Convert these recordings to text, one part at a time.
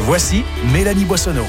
Voici Mélanie Boissonneau.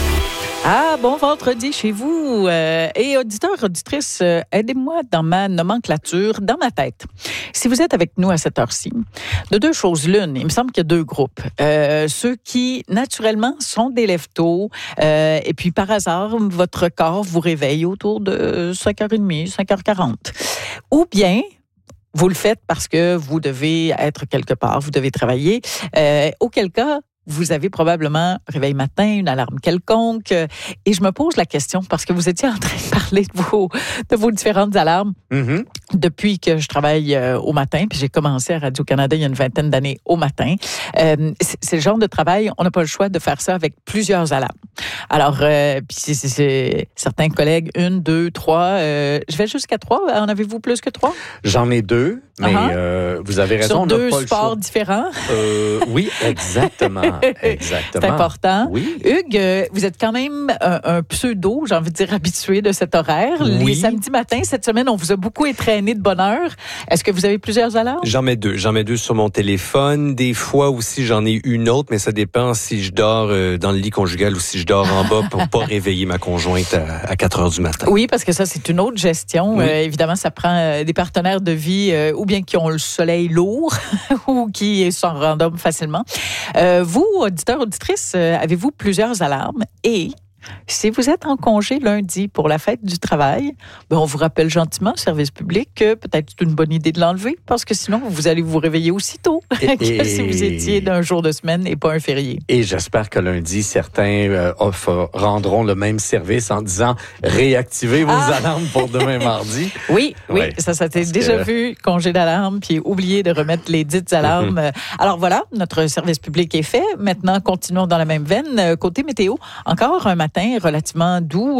Ah, bon vendredi chez vous. Et auditeurs, auditrices, aidez-moi dans ma nomenclature, dans ma tête. Si vous êtes avec nous à cette heure-ci, de deux choses l'une, il me semble qu'il y a deux groupes. Ceux qui, naturellement, sont des lève-tôt, et puis par hasard, votre corps vous réveille autour de 5h30, 5h40. Ou bien, vous le faites parce que vous devez être quelque part, vous devez travailler, auquel cas, vous avez probablement réveil matin, une alarme quelconque. Et je me pose la question, parce que vous étiez en train de parler de vos différentes alarmes. Mm-hmm. Depuis que je travaille au matin, puis j'ai commencé à Radio-Canada il y a une vingtaine d'années au matin. C'est le genre de travail, on n'a pas le choix de faire ça avec plusieurs alarmes. Alors, puis c'est certains collègues, 1, 2, 3. Je vais jusqu'à 3. En avez-vous plus que 3? J'en ai 2, mais vous avez raison. Sur on n'a 2 pas le sports choix. différents? Oui, exactement. Exactement. C'est important. Oui. Hugues, vous êtes quand même un pseudo, j'ai envie de dire, habitué de cet horaire. Oui. Les samedis matins, cette semaine, on vous a beaucoup entraîné de bonne heure. Est-ce que vous avez plusieurs alarmes? J'en mets 2. J'en mets 2 sur mon téléphone. Des fois aussi, j'en ai une autre, mais ça dépend si je dors dans le lit conjugal ou si je dors en bas pour pas réveiller ma conjointe à 4 heures du matin. Oui, parce que ça, c'est une autre gestion. Oui. Évidemment, ça prend des partenaires de vie ou bien qui ont le soleil lourd ou qui s'en rendent facilement. Vous, auditeurs, auditrices, avez-vous plusieurs alarmes? Et si vous êtes en congé lundi pour la fête du travail, on vous rappelle gentiment, service public, que peut-être c'est une bonne idée de l'enlever parce que sinon, vous allez vous réveiller aussitôt que si vous étiez d'un jour de semaine et pas un férié. Et j'espère que lundi, certains rendront le même service en disant réactivez vos alarmes pour demain mardi. Oui, ça s'est déjà vu, congé d'alarme, puis oublier de remettre les dites alarmes. Alors voilà, notre service public est fait. Maintenant, continuons dans la même veine. Côté météo, encore un matin relativement doux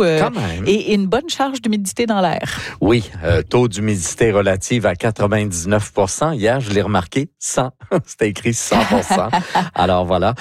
et une bonne charge d'humidité dans l'air. Oui, taux d'humidité relative à 99%. Hier, je l'ai remarqué, 100. C'était écrit 100%. Alors voilà.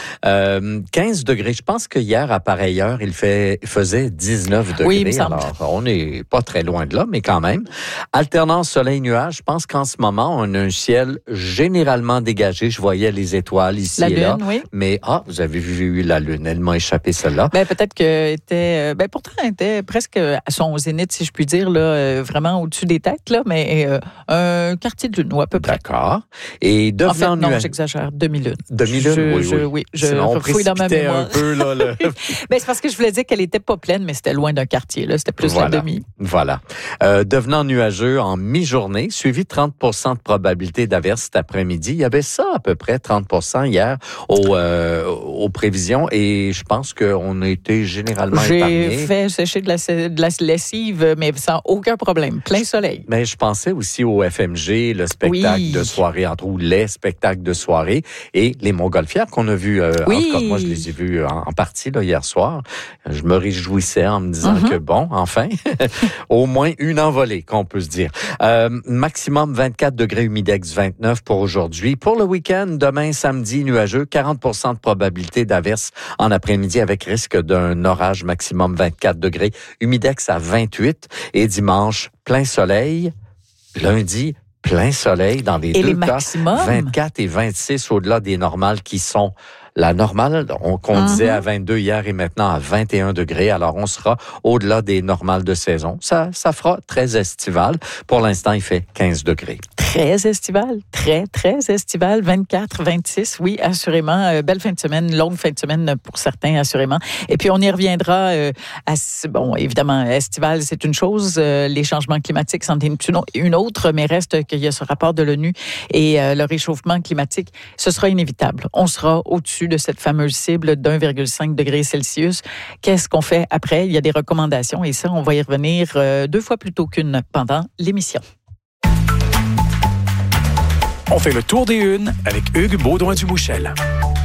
15 degrés. Je pense que hier, à pareille heure, il faisait 19 degrés. Oui, il me semble. Alors, on n'est pas très loin de là, mais quand même. Alternance soleil-nuage. Je pense qu'en ce moment, on a un ciel généralement dégagé. Je voyais les étoiles ici la et là. lune, oui. Mais, vous avez vu la lune. Elle m'a échappé celle-là. Peut-être que pourtant, elle était presque à son zénith, si je puis dire, là, vraiment au-dessus des têtes, là, mais un quartier de lune, ou à peu près. D'accord. Et devenant non, j'exagère, demi-lune. Demi-lune, oui. Je sinon, refouille dans ma mémoire. Un peu, là, c'est parce que je voulais dire qu'elle était pas pleine, mais c'était loin d'un quartier, là. C'était plus la demi. Voilà. Devenant nuageux en mi-journée, suivi 30% de probabilité d'averse cet après-midi. Il y avait ça, à peu près, 30% hier aux prévisions, et je pense qu'on a été généralement épargné. J'ai fait sécher de la lessive, mais sans aucun problème. Plein soleil. Mais je pensais aussi au FMG, le spectacle de soirée, entre autres, les spectacles de soirée et les montgolfières qu'on a vus. En tout cas, moi, je les ai vus en partie là, hier soir. Je me réjouissais en me disant que bon, enfin, au moins une envolée, qu'on peut se dire. Maximum 24 degrés, humidex 29 pour aujourd'hui. Pour le week-end, demain, samedi, nuageux, 40% de probabilité d'averse en après-midi avec risque d'un orage, maximum 24 degrés, humidex à 28 et dimanche, plein soleil. Lundi, plein soleil dans les deux cas, 24 et 26 au-delà des normales qui sont la normale, qu'on disait à 22 hier et maintenant à 21 degrés. Alors, on sera au-delà des normales de saison. Ça fera très estival. Pour l'instant, il fait 15 degrés. Très estival. Très, très estival. 24, 26, oui, assurément. Belle fin de semaine, longue fin de semaine pour certains, assurément. Et puis, on y reviendra évidemment, estival, c'est une chose. Les changements climatiques, c'en est une autre, mais reste qu'il y a ce rapport de l'ONU et le réchauffement climatique, ce sera inévitable. On sera au-dessus de cette fameuse cible d'1,5 degré Celsius. Qu'est-ce qu'on fait après? Il y a des recommandations et ça, on va y revenir 2 fois plus tôt qu'une pendant l'émission. On fait le tour des unes avec Hugues Baudouin-Dubouchel.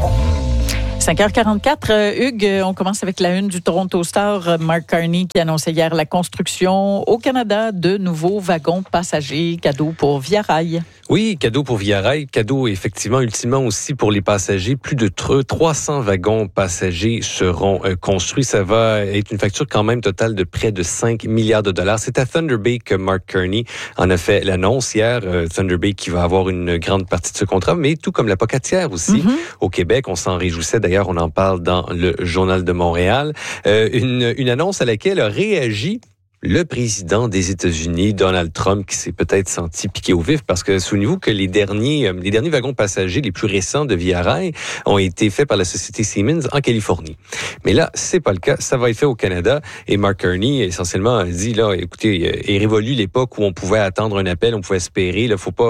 5h44, Hugues, on commence avec la une du Toronto Star. Mark Carney qui annonçait hier la construction au Canada de nouveaux wagons passagers cadeaux pour Via Rail. Oui, cadeau pour Via Rail, cadeau effectivement, ultimement aussi pour les passagers. Plus de 300 wagons passagers seront construits. Ça va être une facture quand même totale de près de 5 milliards de dollars. C'est à Thunder Bay que Mark Carney en a fait l'annonce hier. Thunder Bay qui va avoir une grande partie de ce contrat, mais tout comme la Pocatière aussi. Au Québec, on s'en réjouissait d'ailleurs D'ailleurs, on en parle dans le Journal de Montréal. Une annonce à laquelle a réagi le président des États-Unis, Donald Trump, qui s'est peut-être senti piqué au vif parce que souvenez-vous que les derniers wagons passagers les plus récents de Via Rail ont été faits par la société Siemens en Californie. Mais là, c'est pas le cas. Ça va être fait au Canada. Et Mark Carney, essentiellement, a dit, là, écoutez, il révolue l'époque où on pouvait attendre un appel, on pouvait espérer. Là, faut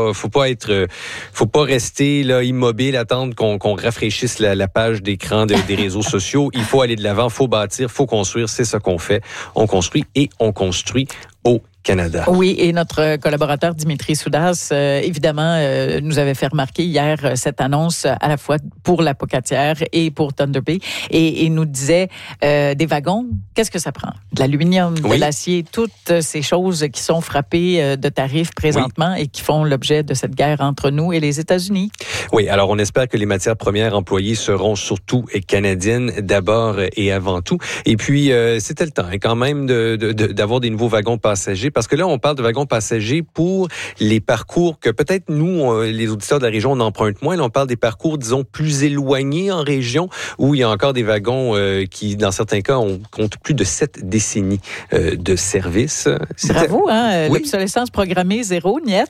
pas rester là immobile, attendre qu'on rafraîchisse la page d'écran des réseaux sociaux. Il faut aller de l'avant, faut bâtir, faut construire. C'est ça qu'on fait. On construit et on construit au Canada. Oui, et notre collaborateur Dimitri Soudas, évidemment, nous avait fait remarquer hier cette annonce à la fois pour la Pocatière et pour Thunder Bay, et nous disait des wagons, qu'est-ce que ça prend? De l'aluminium, de l'acier, toutes ces choses qui sont frappées de tarifs présentement et qui font l'objet de cette guerre entre nous et les États-Unis. Oui, alors on espère que les matières premières employées seront surtout canadiennes d'abord et avant tout. Et puis, c'était le temps quand même d'avoir des nouveaux wagons passagers, parce que là, on parle de wagons passagers pour les parcours que peut-être nous, les auditeurs de la région, on emprunte moins. Là, on parle des parcours, disons, plus éloignés en région, où il y a encore des wagons qui, dans certains cas, comptent plus de 7 décennies de service. Bravo, hein? Oui. L'obsolescence programmée, zéro, niet.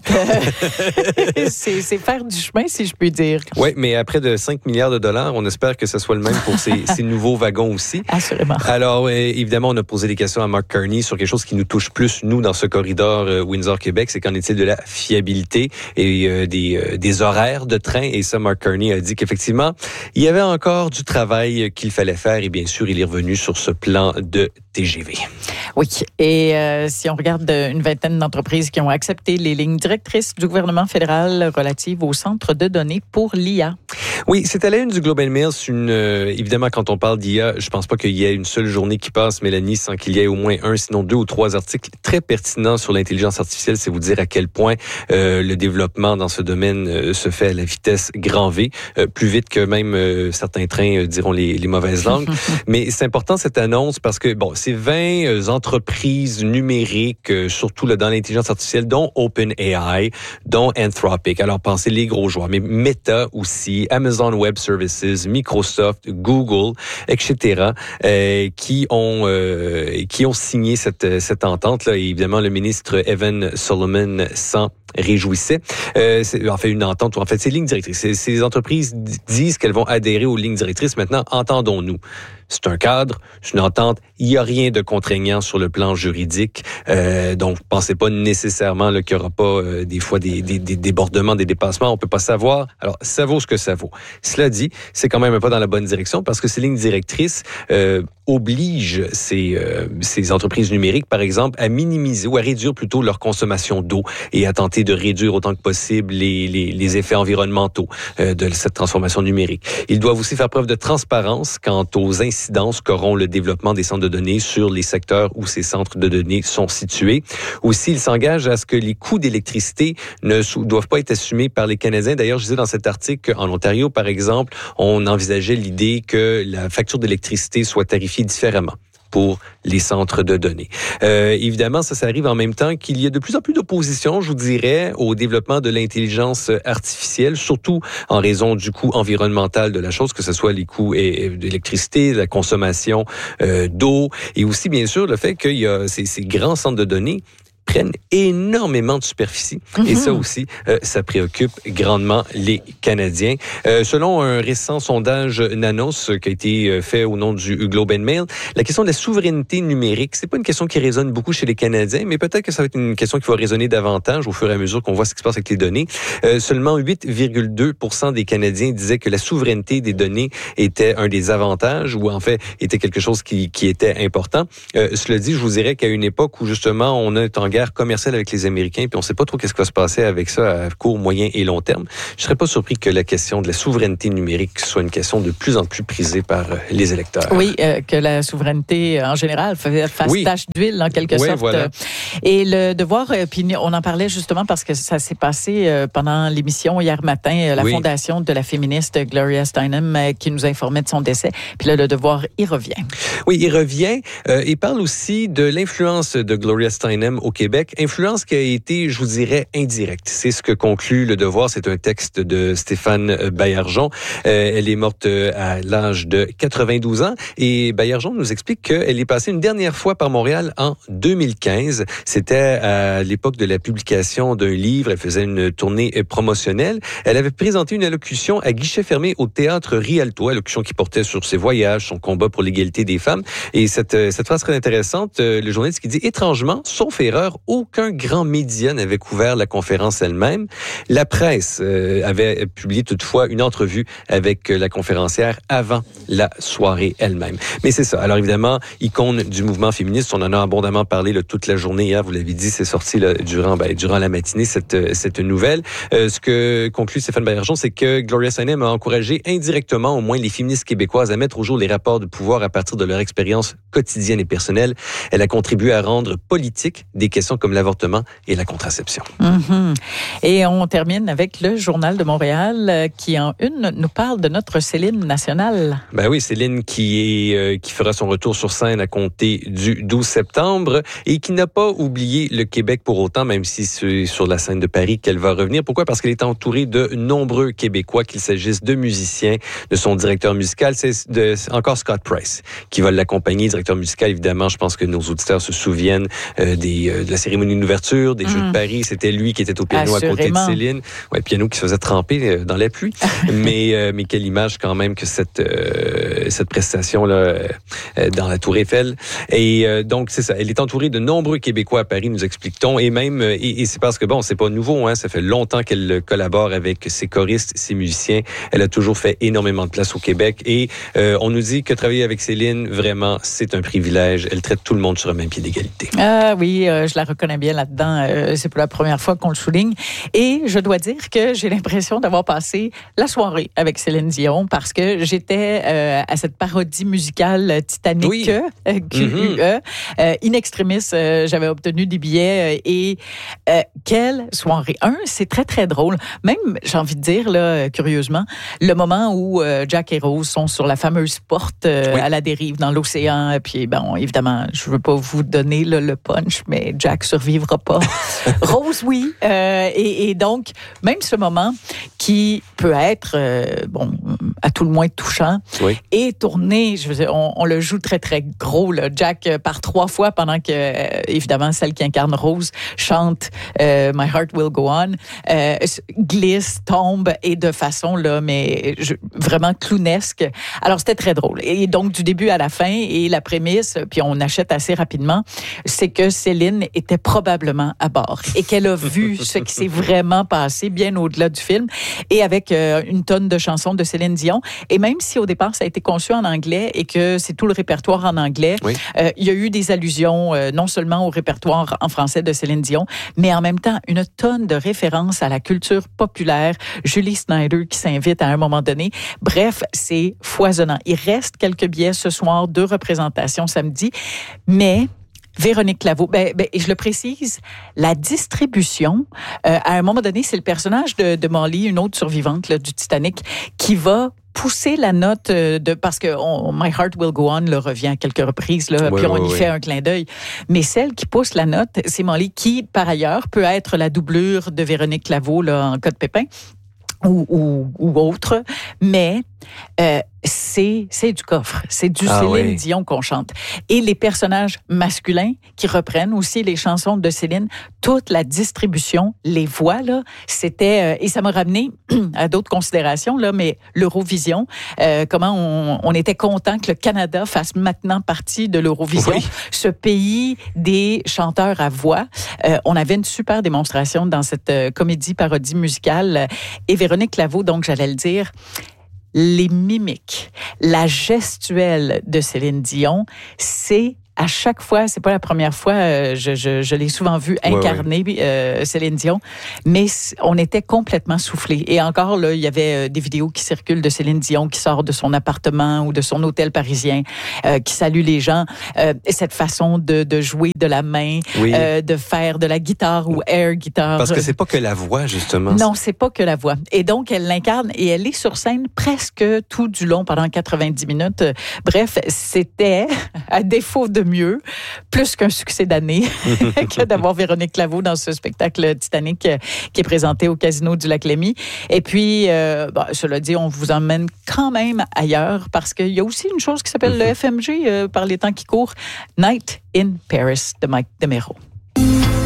c'est faire du chemin, si je puis dire. Oui, mais à près de 5 milliards de dollars, on espère que ce soit le même pour ces nouveaux wagons aussi. Assurément. Alors, évidemment, on a posé des questions à Mark Carney sur quelque chose qui nous touche plus, nous, dans ce corridor Windsor-Québec. C'est qu'en est-il de la fiabilité et des horaires de train? Et ça, Mark Carney a dit qu'effectivement, il y avait encore du travail qu'il fallait faire. Et bien sûr, il est revenu sur ce plan de TGV. Oui, et si on regarde une vingtaine d'entreprises qui ont accepté les lignes directrices du gouvernement fédéral relatives au centre de données pour l'IA. Oui, c'est à la une du Globe and Mail. Évidemment, quand on parle d'IA, je pense pas qu'il y ait une seule journée qui passe, Mélanie, sans qu'il y ait au moins un, sinon 2 ou 3 articles très pertinents sur l'intelligence artificielle. C'est vous dire à quel point le développement dans ce domaine se fait à la vitesse grand V, plus vite que même certains trains diront les mauvaises langues. Mais c'est important cette annonce parce que, bon, c'est 20 entreprises numériques, surtout là, dans l'intelligence artificielle, dont OpenAI, dont Anthropic. Alors, pensez les gros joueurs, mais Meta aussi, Amazon Web Services, Microsoft, Google, etc., qui ont signé cette entente-là. Et évidemment, le ministre Evan Solomon s'en réjouissait. C'est en fait une entente, ou en fait, c'est lignes directrices. Ces entreprises disent qu'elles vont adhérer aux lignes directrices. Maintenant, entendons-nous. C'est un cadre, c'est une entente. Il n'y a rien de contraignant sur le plan juridique. Donc, pensez pas nécessairement qu'il n'y aura pas des fois des débordements, des dépassements. On peut pas savoir. Alors, ça vaut ce que ça vaut. Cela dit, c'est quand même un pas dans la bonne direction parce que ces lignes directrices obligent ces entreprises numériques, par exemple, à minimiser ou à réduire plutôt leur consommation d'eau et à tenter de réduire autant que possible les effets environnementaux de cette transformation numérique. Ils doivent aussi faire preuve de transparence quant aux incidences qu'auront le développement des centres de données sur les secteurs où ces centres de données sont situés. Aussi, ils s'engagent à ce que les coûts d'électricité ne doivent pas être assumés par les Canadiens. D'ailleurs, je disais dans cet article qu'en Ontario, par exemple, on envisageait l'idée que la facture d'électricité soit tarifiée différemment pour les centres de données. Évidemment, ça arrive en même temps qu'il y a de plus en plus d'opposition, je vous dirais, au développement de l'intelligence artificielle, surtout en raison du coût environnemental de la chose, que ce soit les coûts d'électricité, de la consommation d'eau, et aussi, bien sûr, le fait qu'il y a ces grands centres de données prennent énormément de superficie. Et ça aussi, ça préoccupe grandement les Canadiens. Selon un récent sondage Nanos qui a été fait au nom du Globe and Mail, la question de la souveraineté numérique, c'est pas une question qui résonne beaucoup chez les Canadiens, mais peut-être que ça va être une question qui va résonner davantage au fur et à mesure qu'on voit ce qui se passe avec les données. Seulement 8,2% des Canadiens disaient que la souveraineté des données était un des avantages ou en fait était quelque chose qui était important. Cela dit, je vous dirais qu'à une époque où justement on est en guerre commerciale avec les Américains, puis on ne sait pas trop qu'est-ce qui va se passer avec ça à court, moyen et long terme. Je ne serais pas surpris que la question de la souveraineté numérique soit une question de plus en plus prisée par les électeurs. Oui, que la souveraineté en général fasse tache d'huile en quelque sorte. Voilà. Et le devoir, puis on en parlait justement parce que ça s'est passé pendant l'émission hier matin, la fondation de la féministe Gloria Steinem qui nous informait de son décès. Puis là, le devoir, il revient. Oui, il revient. Il parle aussi de l'influence de Gloria Steinem au Québec Québec. Influence qui a été, je vous dirais, indirecte. C'est ce que conclut Le Devoir. C'est un texte de Stéphane Baillargeon. Elle est morte à l'âge de 92 ans. Et Baillargeon nous explique qu'elle est passée une dernière fois par Montréal en 2015. C'était à l'époque de la publication d'un livre. Elle faisait une tournée promotionnelle. Elle avait présenté une allocution à guichet fermé au Théâtre Rialto, allocution qui portait sur ses voyages, son combat pour l'égalité des femmes. Et cette phrase très intéressante, le journaliste qui dit « Étrangement, sauf erreur, aucun grand média n'avait couvert la conférence elle-même. La presse avait publié toutefois une entrevue avec la conférencière avant la soirée elle-même. » Mais c'est ça. Alors évidemment, icône du mouvement féministe, on en a abondamment parlé toute la journée hier, vous l'avez dit, c'est sorti durant la matinée, cette nouvelle. Ce que conclut Stéphane Baillargeon, c'est que Gloria Steinem a encouragé indirectement au moins les féministes québécoises à mettre au jour les rapports de pouvoir à partir de leur expérience quotidienne et personnelle. Elle a contribué à rendre politique des questions comme l'avortement et la contraception. Mm-hmm. Et on termine avec le Journal de Montréal qui en une nous parle de notre Céline nationale. Ben oui, Céline qui fera son retour sur scène à compter du 12 septembre et qui n'a pas oublié le Québec pour autant, même si c'est sur la scène de Paris qu'elle va revenir. Pourquoi? Parce qu'elle est entourée de nombreux Québécois, qu'il s'agisse de musiciens, de son directeur musical, c'est encore Scott Price qui va l'accompagner, directeur musical. Évidemment, je pense que nos auditeurs se souviennent de la cérémonie d'ouverture, des Jeux de Paris. C'était lui qui était au piano à côté de Céline. Ouais, piano qui se faisait tremper dans la pluie. mais quelle image quand même que cette prestation-là dans la Tour Eiffel. Et donc, c'est ça. Elle est entourée de nombreux Québécois à Paris, nous explique-t-on. Et même, et c'est parce que, bon, c'est pas nouveau, hein. Ça fait longtemps qu'elle collabore avec ses choristes, ses musiciens. Elle a toujours fait énormément de place au Québec. Et on nous dit que travailler avec Céline, vraiment, c'est un privilège. Elle traite tout le monde sur un même pied d'égalité. Ah oui, je la reconnais bien là-dedans. C'est pour la première fois qu'on le souligne. Et je dois dire que j'ai l'impression d'avoir passé la soirée avec Céline Dion parce que j'étais à cette parodie musicale Titanic, oui. QUE. In extremis, j'avais obtenu des billets et quelle soirée. C'est très, très drôle. Même, j'ai envie de dire, là, curieusement, le moment où Jack et Rose sont sur la fameuse porte à la dérive dans l'océan. Puis, bon, évidemment, je veux pas vous donner le punch, mais Jack survivra pas. Rose, oui. Et donc, même ce moment qui peut être, à tout le moins touchant, et tourné, je veux dire, on le joue très, très gros, là. Jack par 3 fois pendant que, évidemment, celle qui incarne Rose chante My Heart Will Go On, glisse, tombe, et de façon, là, mais vraiment clownesque. Alors, c'était très drôle. Et donc, du début à la fin, et la prémisse, puis on achète assez rapidement, c'est que Céline était probablement à bord et qu'elle a vu ce qui s'est vraiment passé bien au-delà du film, et avec une tonne de chansons de Céline Dion. Et même si au départ, ça a été conçu en anglais et que c'est tout le répertoire en anglais, il y a eu des allusions non seulement au répertoire en français de Céline Dion, mais en même temps, une tonne de références à la culture populaire. Julie Snyder qui s'invite à un moment donné. Bref, c'est foisonnant. Il reste quelques billets ce soir, 2 représentations samedi, mais Véronique Laveau, et je le précise, la distribution, à un moment donné, c'est le personnage de Molly, une autre survivante là, du Titanic, qui va pousser la note parce que My Heart Will Go On le revient à quelques reprises, là, puis on y fait un clin d'œil. Mais celle qui pousse la note, c'est Molly qui, par ailleurs, peut être la doublure de Véronique Laveau là, en cas de pépin ou autre, mais c'est du coffre. C'est du Céline Dion qu'on chante. Et les personnages masculins qui reprennent aussi les chansons de Céline, toute la distribution, les voix, là, c'était... et ça m'a ramené à d'autres considérations, là, mais l'Eurovision, comment on était content que le Canada fasse maintenant partie de l'Eurovision, ce pays des chanteurs à voix. On avait une super démonstration dans cette comédie-parodie musicale. Et Véronique Laveau, donc, j'allais le dire, les mimiques, la gestuelle de Céline Dion, c'est à chaque fois, c'est pas la première fois, je l'ai souvent vu incarner Céline Dion, mais on était complètement soufflés. Et encore, là, il y avait des vidéos qui circulent de Céline Dion qui sort de son appartement ou de son hôtel parisien, qui salue les gens. Et cette façon de jouer de la main, de faire de la guitare ou air guitare. Parce que c'est pas que la voix, justement. Non, c'est pas que la voix. Et donc, elle l'incarne et elle est sur scène presque tout du long pendant 90 minutes. Bref, c'était, à défaut de mieux, plus qu'un succès d'année, que d'avoir Véronique Laveau dans ce spectacle Titanic qui est présenté au Casino du Lac-Lémy. Et puis, cela dit, on vous emmène quand même ailleurs parce qu'il y a aussi une chose qui s'appelle le FMG par les temps qui courent, Night in Paris de Mike DeMero.